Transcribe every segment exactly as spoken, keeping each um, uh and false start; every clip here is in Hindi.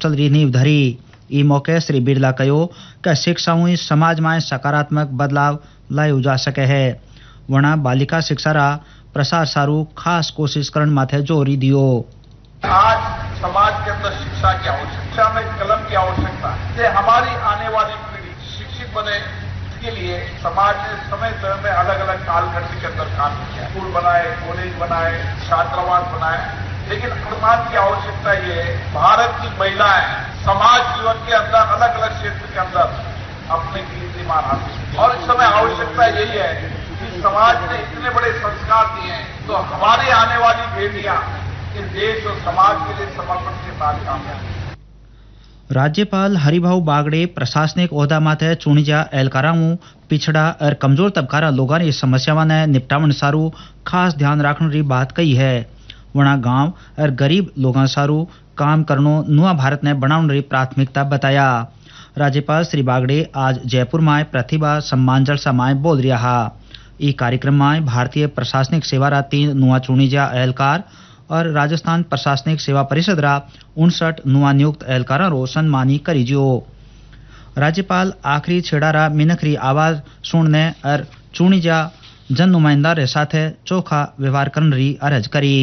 हॉस्टल री नींव धरी। ई मौके श्री बिरला कहो कि शिक्षा हुई समाज में सकारात्मक बदलाव लायो जा सके है। वणा बालिका शिक्षा रा प्रसार सारू खास कोशिश करण माथे जोरी दियो। आज समाज के अंदर शिक्षा की आवश्यकता, शिक्षा में कलम की आवश्यकता है। हमारी आने वाली पीढ़ी शिक्षित बने के लिए समाज ने समय समय में अलग अलग कालखंड के अंदर काम किया, स्कूल बनाए, कॉलेज बनाए, छात्रावास बनाए, लेकिन समाज की आवश्यकता ये है भारत की महिलाएं समाज जीवन के अंदर अलग अलग क्षेत्र के अंदर अपने कीर्तिमान हासिल, और इस समय आवश्यकता यही है कि समाज ने इतने बड़े संस्कार दिए हैं तो हमारे आने वाली बेटियां इस देश और समाज के लिए समर्पण के साथ काम करें। राज्यपाल हरिभाऊ बागड़े प्रशासनिक ओहदा माथे चूंटीजा एहलकारों पिछड़ा और कमजोर तबकारा लोगों की समस्याओं ने निपटावन सारू खास ध्यान रखने की बात कही है। वणा गांव और गरीब लोगों सारू काम करनो नुआ भारत ने बनाने की प्राथमिकता बताया। राज्यपाल श्री बागड़े आज जयपुर में प्रतिभा सम्मान जलसा में बोल रहा। ई कार्यक्रम में भारतीय प्रशासनिक सेवा रा तीन नुआ चूंटीजा एहलकार और राजस्थान प्रशासनिक सेवा परिषद रा उनसठ नुआ नियुक्त एहलकारों रो सम्मानी करीजो। राज्यपाल आखिरी छेड़ा रा मिनखरी आवाज सुनने और चूंटीजा जन नुमाइंदा रे साथे चोखा व्यवहार करने री अर्ज करी।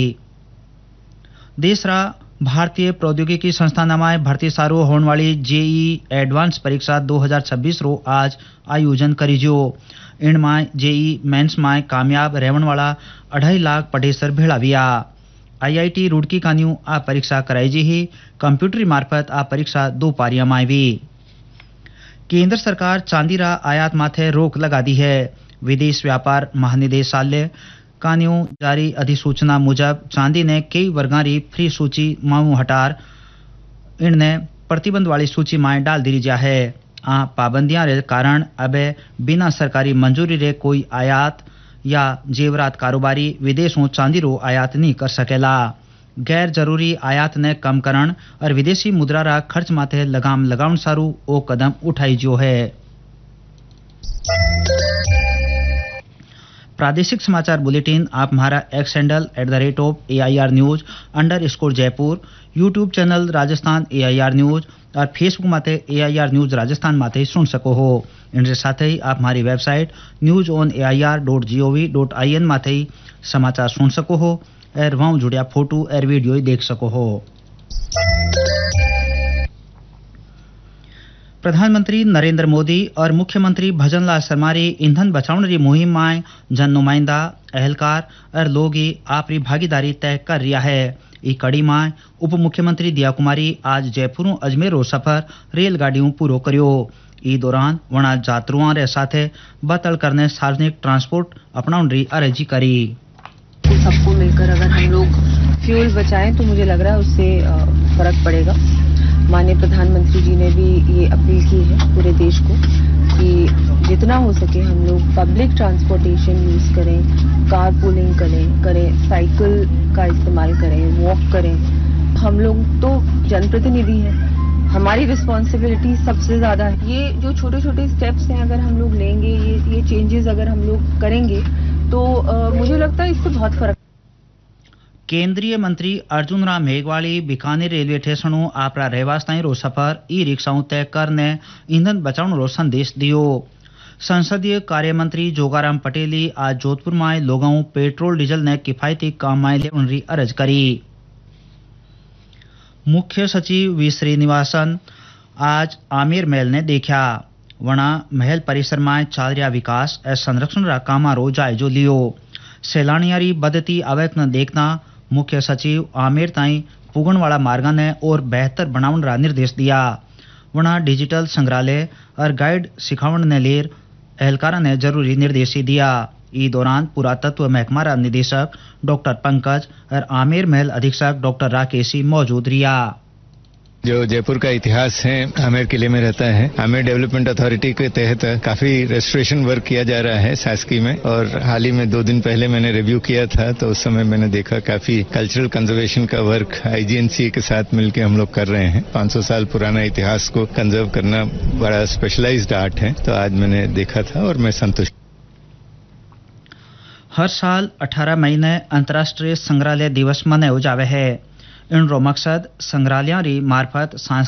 देश रा भारतीय प्रौद्योगिकी संस्थान में भर्ती सारू होने वाली जेई एडवांस परीक्षा दो हजार छब्बीस रो आज आयोजन करीजो। इनमें जेई मेंस में कामयाब रहने वाला अढ़ाई लाख पटेसर भेड़ाविया। आईआईटी रुड़की कान्यू आ परीक्षा कराई जी ही कंप्यूटरी मार्फत आ परीक्षा दो पारियां में आई। केंद्र सरकार चांदी रा आयात माथे रोक लगा दी है। विदेश व्यापार महानिदेशालय कान्यू जारी अधिसूचना मुजब चांदी ने कई वर्गां री फ्री सूची माऊ हटार इनने प्रतिबंध वाली सूची में डाल दी जा है। आ पाबंदियां रे कारण अब बिना सरकारी मंजूरी रे कोई आयात या जेवरात कारोबारी विदेशों चांदी रो आयात नहीं कर सकेला। गैर जरूरी आयात ने कम करण और विदेशी मुद्रा रा खर्च माथे लगाम लगाउन सारू ओ कदम उठाई जो है। प्रादेशिक समाचार बुलेटिन आप हमारा x handle at the rate of A I R news under score Jaipur, YouTube channel Rajasthan A I R news और फेसबुक माथे ए आई आर न्यूज राजस्थान माथे सुन सको हो। इनके साथ ही आप हमारी website news on A I R dot G O V dot I N माथे ही समाचार सुन सको हो और वहाँ जुड़िया फोटो और वीडियो देख सको हो। प्रधानमंत्री नरेंद्र मोदी और मुख्यमंत्री भजनलाल शर्मा री ईंधन बचाने की मुहिम में जन नुमाइंदा एहलकार और लोग आपरी भागीदारी तय कर रहा है। ई कड़ी में उप मुख्यमंत्री दिया कुमारी आज जयपुर अजमेर रो सफर रेलगाड़ियों पूरो करियो। ई दौरान वणा यात्रुओं रे साथे बतल करने सार्वजनिक ट्रांसपोर्ट अपनाउन री अर्जी करी। सबको मिलकर अगर हम लोग फ्यूल बचाएं तो मुझे लग रहा है उससे फर्क पड़ेगा। माननीय प्रधानमंत्री जी ने भी ये अपील की है पूरे देश को कि जितना हो सके हम लोग पब्लिक ट्रांसपोर्टेशन यूज करें, कार पूलिंग करें करें साइकिल का इस्तेमाल करें, वॉक करें। हम लोग तो जनप्रतिनिधि हैं, हमारी रिस्पॉन्सिबिलिटी सबसे ज्यादा है। ये जो छोटे छोटे स्टेप्स हैं अगर हम लोग लेंगे, ये ये चेंजेस अगर हम लोग करेंगे तो आ, मुझे लगता है इससे बहुत फर्क। केंद्रीय मंत्री अर्जुन राम मेघवाली बीकानेर रेलवे स्टेशनों आपरा रहवास ताई रो सफर ई रिक्शाओं तय करने ईंधन बचाने रो संदेश दियो। संसदीय कार्य मंत्री जोगाराम पटेली आज जोधपुर में लोगों पेट्रोल डीजल ने किफायती काम में ले उनरी अर्ज करी। मुख्य सचिव वी श्रीनिवासन आज आमेर महल ने देखा। वणा महल परिसर में चल रहा विकास और संरक्षण रा कामा रो जायजो लियो। सैलानियां री बदती आवक न देखना मुख्य सचिव आमेर ताई पुगण वाला मार्गा ने और बेहतर बनावन रा निर्देश दिया। वणा डिजिटल संग्रहालय और गाइड सिखावन ने लेर एहलकारा ने जरूरी निर्देश दिया। ई दौरान पुरातत्व महकमा रा निदेशक डॉक्टर पंकज और आमेर महल अधीक्षक डॉक्टर राकेशी मौजूद रिया। जो जयपुर का इतिहास है आमेर किले में रहता है। आमेर डेवलपमेंट अथॉरिटी के तहत काफी रेस्टोरेशन वर्क किया जा रहा है शासकीय में, और हाल ही में दो दिन पहले मैंने रिव्यू किया था तो उस समय मैंने देखा काफी कल्चरल कंजर्वेशन का work I G N C के साथ मिलकर हम लोग कर रहे हैं। पाँच सौ साल पुराना इतिहास को कंजर्व करना बड़ा स्पेशलाइज्ड आर्ट है, तो आज मैंने देखा था और मैं संतुष्ट। हर साल अठारह मई ने अंतर्राष्ट्रीय संग्रहालय दिवस मनाया जावे है। इनरो मकसद संग्रहालयों री मार्फत